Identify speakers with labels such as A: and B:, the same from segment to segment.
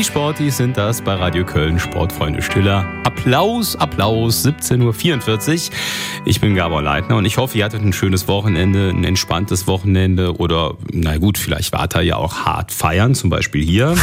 A: Die Sportis sind das bei Radio Köln, Sportfreunde Stiller. Applaus, 17.44 Uhr. Ich bin Gabor Leitner und ich hoffe, ihr hattet ein schönes Wochenende, ein entspanntes Wochenende oder, na gut, vielleicht wart ihr ja auch hart feiern, zum Beispiel hier.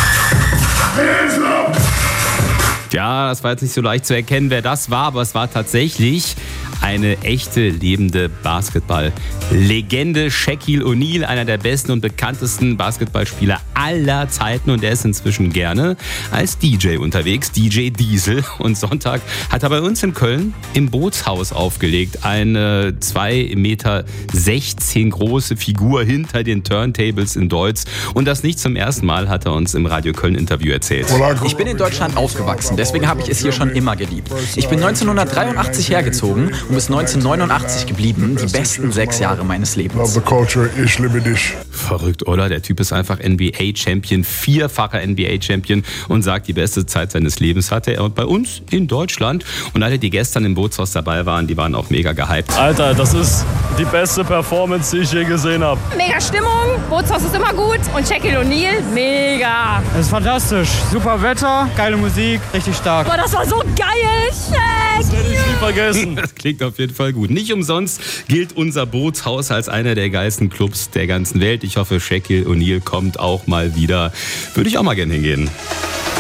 A: Ja, das war jetzt nicht so leicht zu erkennen, wer das war, aber es war tatsächlich eine echte, lebende Basketball-Legende. Shaquille O'Neal, einer der besten und bekanntesten Basketballspieler aller Zeiten. Und er ist inzwischen gerne als DJ unterwegs, DJ Diesel. Und Sonntag hat er bei uns in Köln im Bootshaus aufgelegt. Eine 2,16 Meter große Figur hinter den Turntables in Deutz. Und das nicht zum ersten Mal, hat er uns im Radio Köln-Interview erzählt.
B: Ich bin in Deutschland aufgewachsen, deswegen habe ich es hier schon immer geliebt. Ich bin 1983 hergezogen und bis 1989 geblieben, die besten 6 Jahre meines Lebens.
A: Verrückt, oder? Der Typ ist einfach NBA-Champion, 4-facher NBA-Champion und sagt, die beste Zeit seines Lebens hatte er bei uns in Deutschland. Und alle, die gestern im Bootshaus dabei waren, die waren auch mega gehypt.
C: Alter, das ist die beste Performance, die ich je gesehen habe.
D: Mega Stimmung, Bootshaus ist immer gut und Shaquille O'Neal, mega.
E: Es ist fantastisch, super Wetter, geile Musik, richtig stark.
D: Boah, das war so geil, Shaq!
C: Das werde ich nie vergessen.
A: Das klingt auf jeden Fall gut. Nicht umsonst gilt unser Bootshaus als einer der geilsten Clubs der ganzen Welt. Ich hoffe, Shaquille O'Neal kommt auch mal wieder. Würde ich auch mal gerne hingehen.